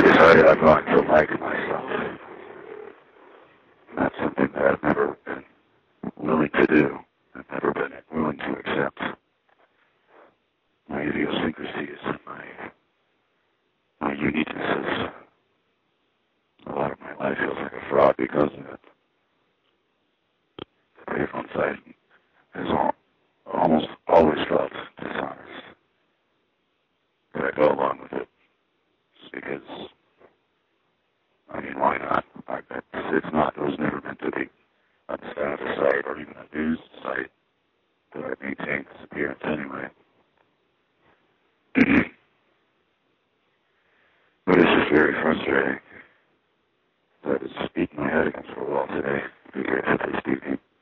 decided I'm going to like myself. That's something that I've never been willing to do. I've never been willing to accept. My idiosyncrasies and my uniquenesses. A lot of my life feels like a fraud because of it. The payphone side has almost always felt dishonest. But I go along with it just because, I mean, why not? It was never meant to be a status site or even a news site, but I maintain this appearance anyway. But it's just very frustrating. I just beat my head against the wall today, figuratively speaking.